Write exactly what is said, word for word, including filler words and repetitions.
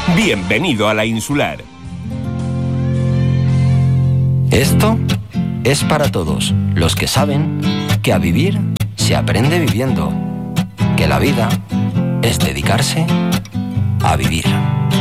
Bienvenido a La Insular. Esto es para todos los que saben que a vivir se aprende viviendo, que la vida es dedicarse a vivir.